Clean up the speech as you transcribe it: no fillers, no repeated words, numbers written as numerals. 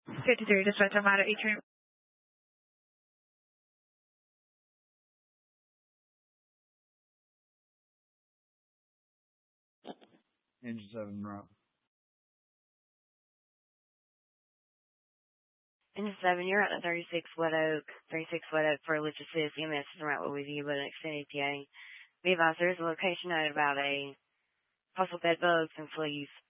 53, dispatch Armada Atrium. Engine 7 route. Engine 7, you're at the 36 Wet Oak. 36 Wet Oak for Lucha Assist. EMS is right with you, but an extended ETA. Be advised, there is a location note about a possible bed bugs and fleas.